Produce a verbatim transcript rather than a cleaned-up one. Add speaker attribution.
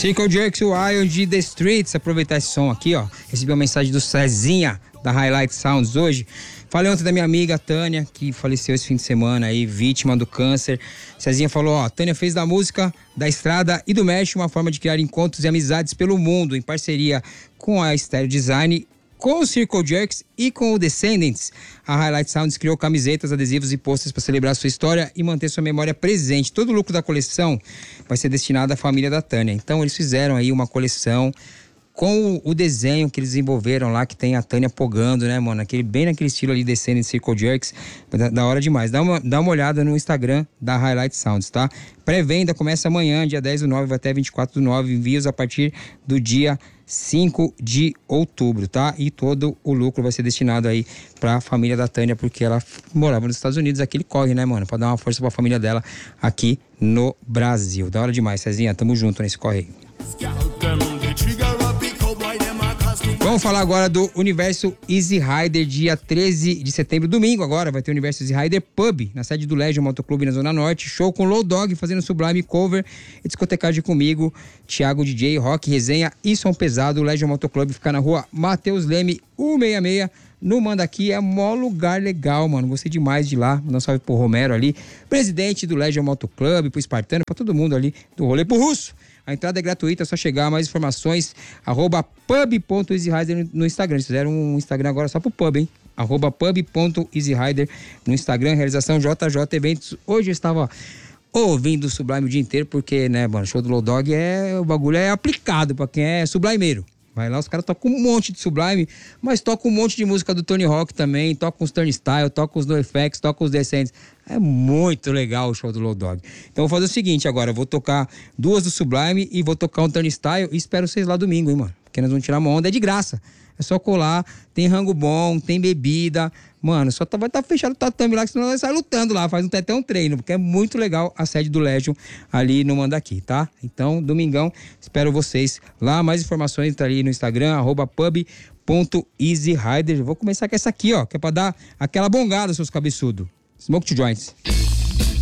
Speaker 1: Circle Jerks Wild The Streets. Aproveitar esse som aqui, ó. Recebi uma mensagem do Cezinha, da Highlight Sounds hoje. Falei ontem da minha amiga Tânia, que faleceu esse fim de semana aí, vítima do câncer. Cezinha falou, ó, Tânia fez da música, da estrada e do mesh uma forma de criar encontros e amizades pelo mundo, em parceria com a Stereo Design, com o Circle Jerks e com o Descendants. A Highlight Sounds criou camisetas, adesivos e posters para celebrar sua história e manter sua memória presente. Todo o lucro da coleção vai ser destinado à família da Tânia. Então eles fizeram aí uma coleção com o desenho que eles desenvolveram lá, que tem a Tânia pogando, né, mano? Aquele, bem naquele estilo ali, Descendants, Circle Jerks. Da, da hora demais. Dá uma, dá uma olhada no Instagram da Highlight Sounds, tá? Pré-venda começa amanhã, dia dez do nove, vai até vinte e quatro do nove. Envios a partir do dia cinco de outubro, tá? E todo o lucro vai ser destinado aí pra família da Tânia, porque ela morava nos Estados Unidos. Aqui ele corre, né, mano? Pra dar uma força pra família dela aqui no Brasil. Da hora demais, Cezinha. Tamo junto nesse corre aí. Vamos falar agora do Universo Easy Rider, dia treze de setembro, domingo agora, vai ter o Universo Easy Rider Pub, na sede do Legion Motoclube na Zona Norte, show com Low Dog fazendo Sublime Cover e discotecagem comigo, Thiago D J, Rock, Resenha e Som Pesado. O Legion Motoclube fica na rua Matheus Leme, cento e sessenta e seis, no Mandaqui. É mó lugar legal, mano, gostei demais de lá. Mandar um salve pro Romero ali, presidente do Legion Motoclube, pro Espartano, pra todo mundo ali do rolê, pro Russo. A entrada é gratuita, é só chegar. Mais informações, arroba pub.easyrider no Instagram. Eles fizeram um Instagram agora só pro pub, hein? Arroba pub.easyrider no Instagram. Realização J J Eventos. Hoje eu estava ouvindo o Sublime o dia inteiro, porque, né, mano, show do Low Dog é... O bagulho é aplicado pra quem é sublimeiro. Vai lá, os caras tocam um monte de Sublime, mas tocam um monte de música do Tony Hawk também, tocam os Turnstile, tocam os NoFX, tocam os Descendants. É muito legal o show do Low Dog. Então eu vou fazer o seguinte agora, eu vou tocar duas do Sublime e vou tocar um Turnstile e espero vocês lá domingo, hein, mano? Porque nós vamos tirar uma onda, é de graça. É só colar, tem rango bom, tem bebida. Mano, só tá, vai estar tá fechado o tatame lá, que senão nós sai lutando lá, faz um até um treino, porque é muito legal a sede do Legion ali no Mandaqui, tá? Então, domingão, espero vocês lá. Mais informações tá ali no Instagram, arroba pub.easyrider. Vou começar com essa aqui, ó, que é pra dar aquela bongada, seus cabeçudos. Smoke to Joints.